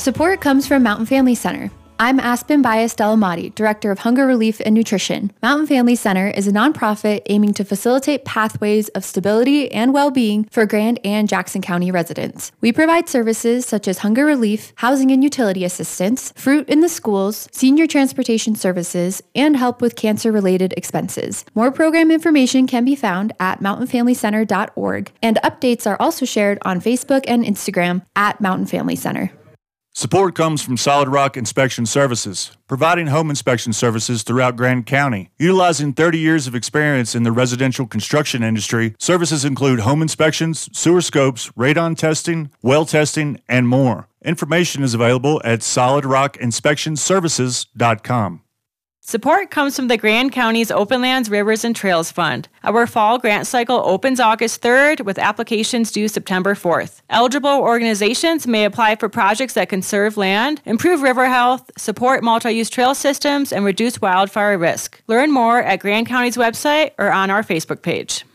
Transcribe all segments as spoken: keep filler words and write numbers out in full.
Support comes from Mountain Family Center. I'm Aspen Bias Delamati, Director of Hunger Relief and Nutrition. Mountain Family Center is a nonprofit aiming to facilitate pathways of stability and well-being for Grand and Jackson County residents. We provide services such as hunger relief, housing and utility assistance, fruit in the schools, senior transportation services, and help with cancer-related expenses. More program information can be found at mountain family center dot org, and updates are also shared on Facebook and Instagram at Mountain Family Center. Support comes from Solid Rock Inspection Services, providing home inspection services throughout Grand County. Utilizing thirty years of experience in the residential construction industry, services include home inspections, sewer scopes, radon testing, well testing, and more. Information is available at solid rock inspection services dot com. Support comes from the Grand County's Open Lands, Rivers, and Trails Fund. Our fall grant cycle opens August third with applications due September fourth. Eligible organizations may apply for projects that conserve land, improve river health, support multi-use trail systems, and reduce wildfire risk. Learn more at Grand County's website or on our Facebook page.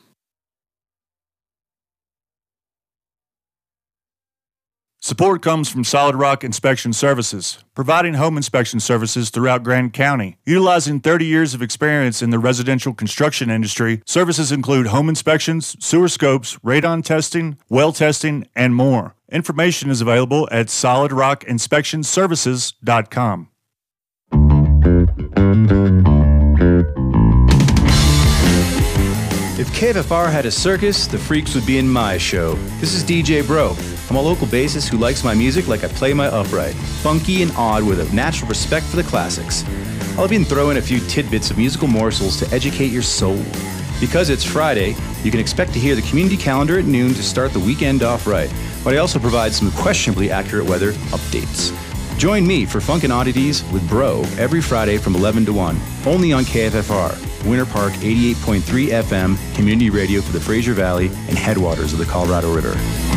Support comes from Solid Rock Inspection Services, providing home inspection services throughout Grand County. Utilizing thirty years of experience in the residential construction industry, services include home inspections, sewer scopes, radon testing, well testing, and more. Information is available at solid rock inspection services dot com. If K F F R had a circus, the freaks would be in my show. This is D J Bro. I'm a local bassist who likes my music like I play my upright, funky and odd with a natural respect for the classics. I'll even throw in a few tidbits of musical morsels to educate your soul. Because it's Friday, you can expect to hear the community calendar at noon to start the weekend off right, but I also provide some questionably accurate weather updates. Join me for Funkin' Oddities with Bro every Friday from eleven to one, only on K F F R, Winter Park eighty-eight point three F M, community radio for the Fraser Valley and headwaters of the Colorado River.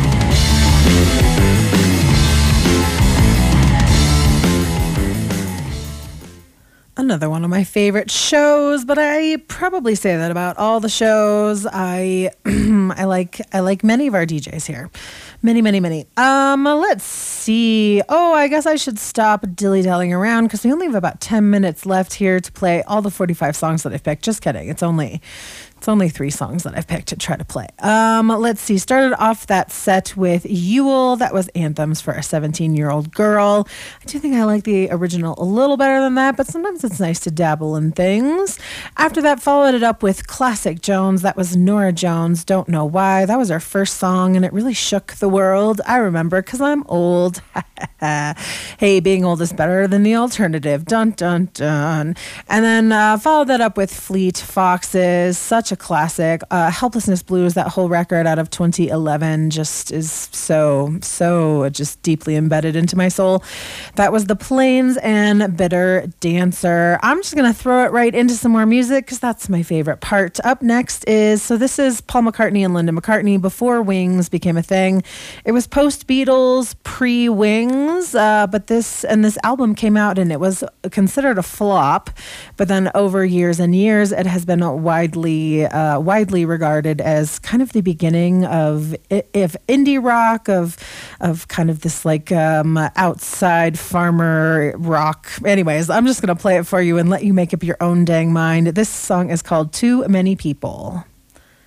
Another one of my favorite shows, but I probably say that about all the shows. I I like I like many of our D Js here. Many, many, many. Um, let's see. Oh, I guess I should stop dilly-dallying around because we only have about ten minutes left here to play all the forty-five songs that I've picked. Just kidding. It's only it's only three songs that I've picked to try to play. Um, let's see. Started off that set with Yule. That was Anthems for a seventeen-year-old girl. I do think I like the original a little better than that, but sometimes it's nice to dabble in things. After that, followed it up with Classic Jones. That was Norah Jones, Don't Know Why. That was our first song, and it really shook the world. I remember because I'm old. Hey, being old is better than the alternative. Dun, dun, dun. And then uh, followed that up with Fleet Foxes. Such a classic. Uh, Helplessness Blues, that whole record out of twenty eleven just is so, so just deeply embedded into my soul. That was The Plains and Bitter Dancer. I'm just going to throw it right into some more music because that's my favorite part. Up next is, so this is Paul McCartney and Linda McCartney before Wings became a thing. It was post-Beatles, pre-Wings, uh, but this, and this album came out and it was considered a flop, but then over years and years, it has been widely, uh, widely regarded as kind of the beginning of, if indie rock, of, of kind of this like um, outside farmer rock. Anyways, I'm just going to play it for you and let you make up your own dang mind. This song is called Too Many People.